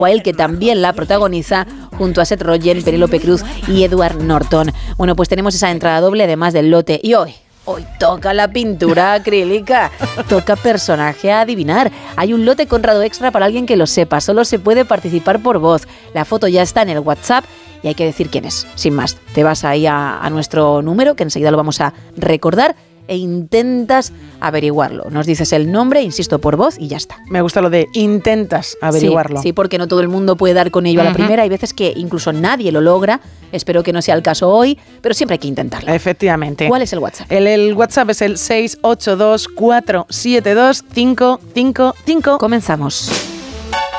él, que también la protagoniza junto a Seth Rogen, Penélope Cruz y Edward Norton. Bueno, pues tenemos esa entrada doble además del lote. Y hoy toca la pintura acrílica, toca personaje a adivinar. Hay un lote Conrado Extra para alguien que lo sepa, solo se puede participar por voz. La foto ya está en el WhatsApp y hay que decir quién es, sin más. Te vas ahí a nuestro número, que enseguida lo vamos a recordar, e intentas averiguarlo. Nos dices el nombre, insisto, por voz y ya está. Me gusta lo de intentas averiguarlo. Sí, porque no todo el mundo puede dar con ello a la primera. Hay veces que incluso nadie lo logra. Espero que no sea el caso hoy, pero siempre hay que intentarlo. Efectivamente. ¿Cuál es el WhatsApp? El WhatsApp es el 682 472 555. Comenzamos.